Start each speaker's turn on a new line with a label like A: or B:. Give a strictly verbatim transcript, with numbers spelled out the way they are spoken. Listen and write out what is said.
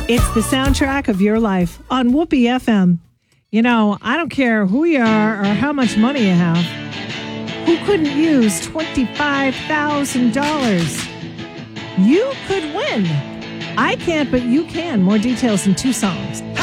A: It's the soundtrack of your life on Whoopee F M. You know, I don't care who you are or how much money you have. Who couldn't use twenty-five thousand dollars? You could win. I can't, but you can. More details in two songs.